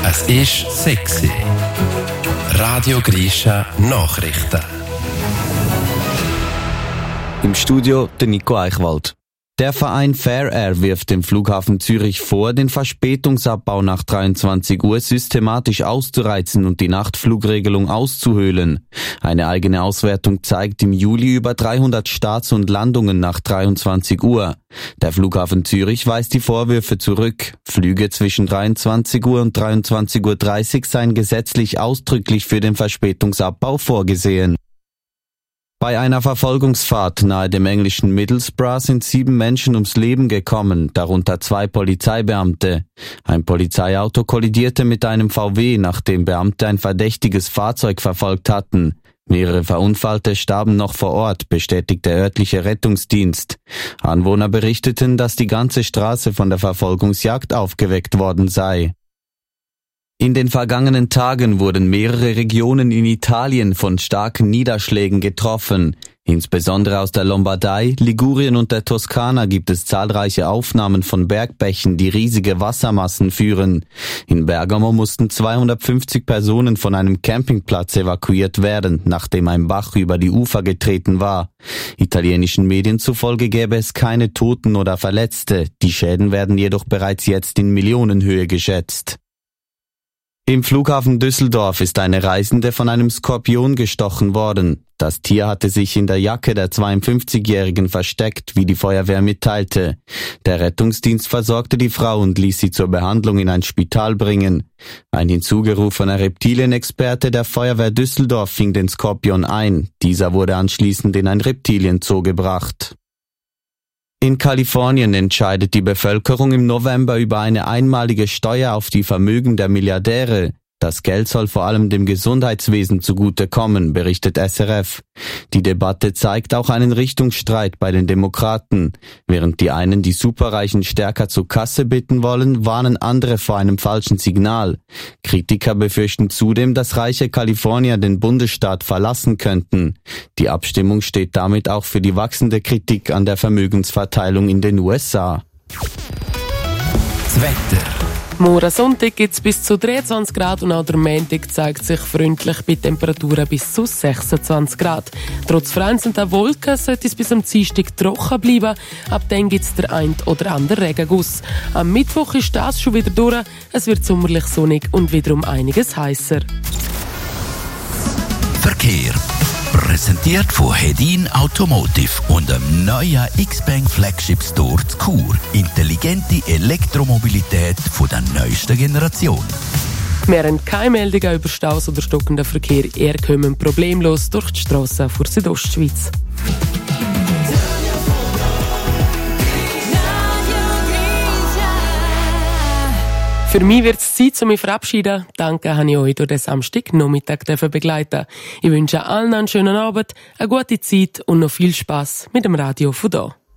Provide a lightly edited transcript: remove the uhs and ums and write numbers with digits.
Es ist sexy. Radio Grisha Nachrichten. Im Studio der Nico Eichwald. Der Verein Fair Air wirft dem Flughafen Zürich vor, den Verspätungsabbau nach 23 Uhr systematisch auszureizen und die Nachtflugregelung auszuhöhlen. Eine eigene Auswertung zeigt im Juli über 300 Starts und Landungen nach 23 Uhr. Der Flughafen Zürich weist die Vorwürfe zurück. Flüge zwischen 23 Uhr und 23.30 Uhr seien gesetzlich ausdrücklich für den Verspätungsabbau vorgesehen. Bei einer Verfolgungsfahrt nahe dem englischen Middlesbrough sind 7 Menschen ums Leben gekommen, darunter 2 Polizeibeamte. Ein Polizeiauto kollidierte mit einem VW, nachdem Beamte ein verdächtiges Fahrzeug verfolgt hatten. Mehrere Verunfallte starben noch vor Ort, bestätigt der örtliche Rettungsdienst. Anwohner berichteten, dass die ganze Straße von der Verfolgungsjagd aufgeweckt worden sei. In den vergangenen Tagen wurden mehrere Regionen in Italien von starken Niederschlägen getroffen. Insbesondere aus der Lombardei, Ligurien und der Toskana gibt es zahlreiche Aufnahmen von Bergbächen, die riesige Wassermassen führen. In Bergamo mussten 250 Personen von einem Campingplatz evakuiert werden, nachdem ein Bach über die Ufer getreten war. Italienischen Medien zufolge gäbe es keine Toten oder Verletzte. Die Schäden werden jedoch bereits jetzt in Millionenhöhe geschätzt. Im Flughafen Düsseldorf ist eine Reisende von einem Skorpion gestochen worden. Das Tier hatte sich in der Jacke der 52-Jährigen versteckt, wie die Feuerwehr mitteilte. Der Rettungsdienst versorgte die Frau und ließ sie zur Behandlung in ein Spital bringen. Ein hinzugerufener Reptilienexperte der Feuerwehr Düsseldorf fing den Skorpion ein. Dieser wurde anschließend in ein Reptilienzoo gebracht. In Kalifornien entscheidet die Bevölkerung im November über eine einmalige Steuer auf die Vermögen der Milliardäre. Das Geld soll vor allem dem Gesundheitswesen zugutekommen, berichtet SRF. Die Debatte zeigt auch einen Richtungsstreit bei den Demokraten. Während die einen die Superreichen stärker zur Kasse bitten wollen, warnen andere vor einem falschen Signal. Kritiker befürchten zudem, dass reiche Kalifornier den Bundesstaat verlassen könnten. Die Abstimmung steht damit auch für die wachsende Kritik an der Vermögensverteilung in den USA. Das Wetter. Morgen Sonntag gibt es bis zu 23 Grad und auch der Montag zeigt sich freundlich bei Temperaturen bis zu 26 Grad. Trotz vereinzelter Wolken sollte es bis am Dienstag trocken bleiben. Ab dann gibt es der ein oder andere Regenguss. Am Mittwoch ist das schon wieder durch. Es wird sommerlich sonnig und wiederum einiges heißer. Verkehr. Präsentiert von Hedin Automotive und dem neuen X-Bank Flagship Store zu Chur. Intelligente Elektromobilität von der neuesten Generation. Wir haben keine Meldungen über Staus oder stockenden Verkehr. Eher kommen problemlos durch die Strassen vor Südostschweiz. Für mich wird es Zeit, um mich zu verabschieden. Danke, habe ich euch durch den Samstagnachmittag begleiten. Ich wünsche allen einen schönen Abend, eine gute Zeit und noch viel Spass mit dem Radio von da.